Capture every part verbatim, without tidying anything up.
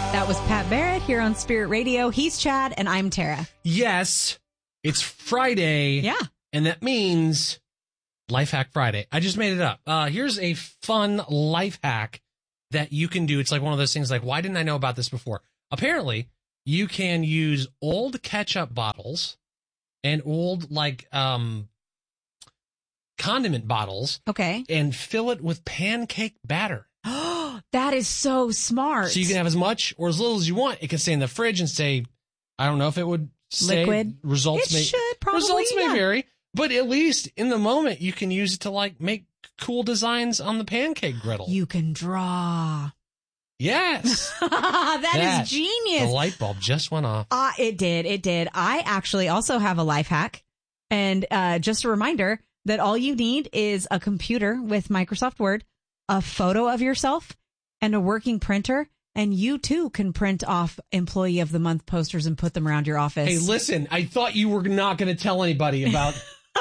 That was Pat Barrett here on Spirit Radio. He's Chad, and I'm Tara. Yes, it's Friday. Yeah. And that means Life Hack Friday. I just made it up. Uh, here's a fun life hack that you can do. It's like one of those things like, why didn't I know about this before? Apparently, you can use old ketchup bottles and old, like, um, condiment bottles. Okay. And fill it with pancake batter. That is so smart. So you can have as much or as little as you want. It can stay in the fridge and say, I don't know if it would say liquid. Results it may should probably. Results yeah. may vary, but at least in the moment you can use it to like make cool designs on the pancake griddle. You can draw. Yes. that, that is genius. The light bulb just went off. Uh, it did. It did. I actually also have a life hack. And uh, just a reminder that all you need is a computer with Microsoft Word, a photo of yourself, and a working printer, and you too can print off Employee of the Month posters and put them around your office. Hey, listen, I thought you were not going to tell anybody about...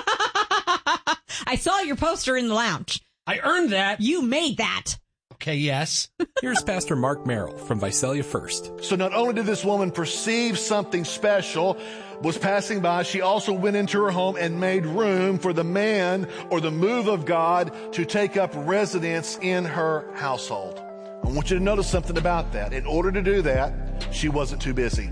I saw your poster in the lounge. I earned that. You made that. Okay, yes. Here's Pastor Mark Merrill from Visalia First. So not only did this woman perceive something special was passing by, she also went into her home and made room for the man or the move of God to take up residence in her household. I want you to notice something about that. In order to do that, she wasn't too busy.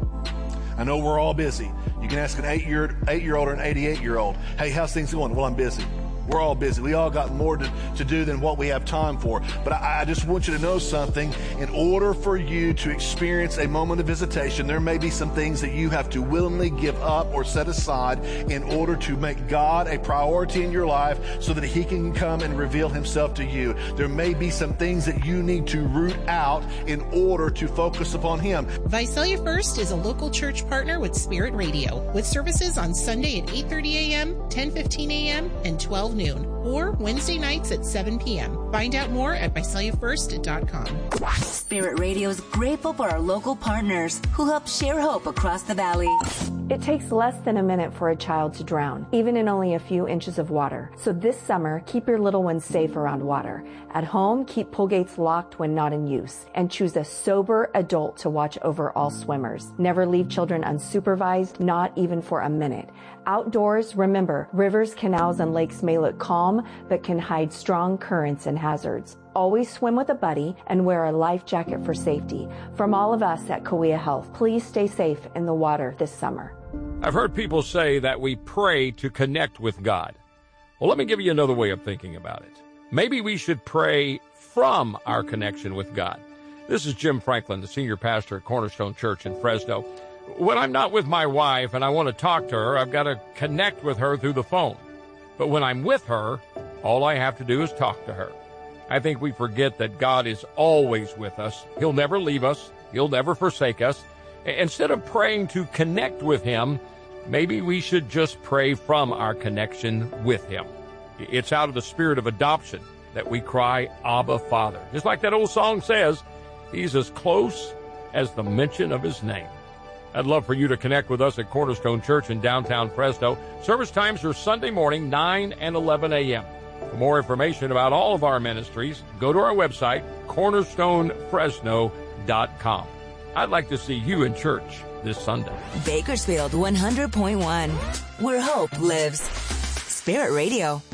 I know we're all busy. You can ask an eight-year, eight-year-old or an eighty-eight-year-old, hey, how's things going? Well, I'm busy. We're all busy. We all got more to, to do than what we have time for. But I, I just want you to know something. In order for you to experience a moment of visitation, there may be some things that you have to willingly give up or set aside in order to make God a priority in your life so that He can come and reveal Himself to you. There may be some things that you need to root out in order to focus upon Him. Visalia First is a local church partner with Spirit Radio, with services on Sunday at eight thirty a.m., ten fifteen a.m., and twelve noon, or Wednesday nights at seven p.m. Find out more at visalia first dot com. Spirit Radio is grateful for our local partners who help share hope across the valley. It takes less than a minute for a child to drown, even in only a few inches of water. So this summer, keep your little ones safe around water. At home, keep pool gates locked when not in use, and choose a sober adult to watch over all swimmers. Never leave children unsupervised, not even for a minute. Outdoors, remember, rivers, canals, and lakes may look calm, but can hide strong currents and hazards. Always swim with a buddy and wear a life jacket for safety. From all of us at Kauai Health, please stay safe in the water this summer. I've heard people say that we pray to connect with God. Well, let me give you another way of thinking about it. Maybe we should pray from our connection with God. This is Jim Franklin, the senior pastor at Cornerstone Church in Fresno. When I'm not with my wife and I want to talk to her, I've got to connect with her through the phone. But when I'm with her, all I have to do is talk to her. I think we forget that God is always with us. He'll never leave us. He'll never forsake us. Instead of praying to connect with Him, maybe we should just pray from our connection with Him. It's out of the spirit of adoption that we cry, Abba, Father. Just like that old song says, He's as close as the mention of His name. I'd love for you to connect with us at Cornerstone Church in downtown Fresno. Service times are Sunday morning, nine and eleven a.m. For more information about all of our ministries, go to our website, cornerstone fresno dot com. I'd like to see you in church this Sunday. Bakersfield one hundred point one, where hope lives. Spirit Radio.